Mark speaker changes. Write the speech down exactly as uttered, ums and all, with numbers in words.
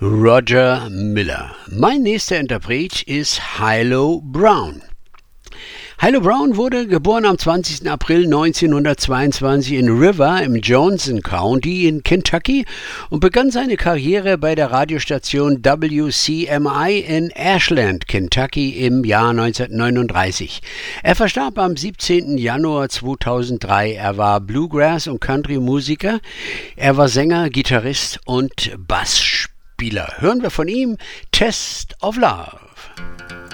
Speaker 1: Roger Miller. Mein nächster Interpret ist Hilo Brown. Hilo Brown wurde geboren am zwanzigsten April neunzehnhundertzweiundzwanzig in River im Johnson County in Kentucky und begann seine Karriere bei der Radiostation W C M I in Ashland, Kentucky im Jahr neunzehnhundertneununddreißig. Er verstarb am siebzehnten Januar zweitausenddrei. Er war Bluegrass- und Country-Musiker. Er war Sänger, Gitarrist und Bassspieler. Hören wir von ihm Test of Love.